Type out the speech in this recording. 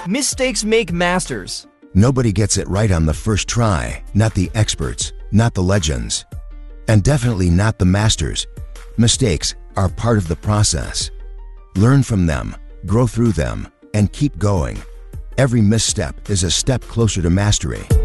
Mistakes make masters. Nobody gets it right on the first try, not the experts, not the legends, and definitely not the masters. Mistakes are part of the process. Learn from them, grow through them, and keep going. Every misstep is a step closer to mastery.